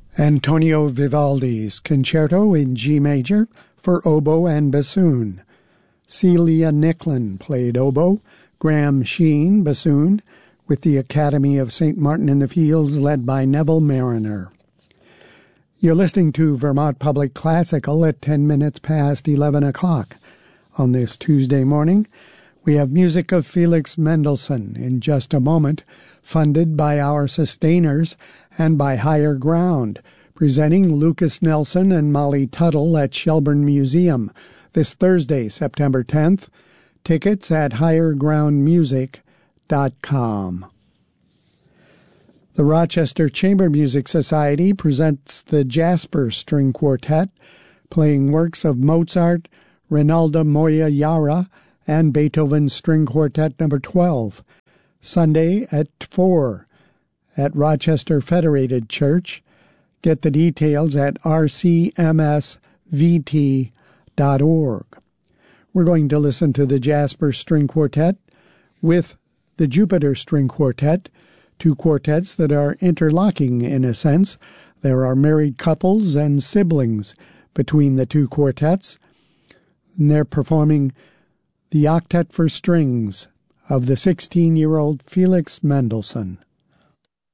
Antonio Vivaldi's Concerto in G major for oboe and bassoon. Celia Nicklin played oboe, Graham Sheen bassoon, with the Academy of St. Martin in the Fields led by Neville Mariner. You're listening to Vermont Public Classical at 10 minutes past 11 o'clock. On this Tuesday morning, we have music of Felix Mendelssohn in just a moment, funded by our sustainers and by Higher Ground, presenting Lucas Nelson and Molly Tuttle at Shelburne Museum this Thursday, September 10th. Tickets at highergroundmusic.com. The Rochester Chamber Music Society presents the Jasper String Quartet, playing works of Mozart, Rinaldo Moya Yara, and Beethoven String Quartet No. 12, Sunday at 4 at Rochester Federated Church. Get the details at rcmsvt.org. We're going to listen to the Jasper String Quartet with the Jupiter String Quartet, two quartets that are interlocking in a sense. There are married couples and siblings between the two quartets, and they're performing the Octet for Strings of the 16-year-old Felix Mendelssohn.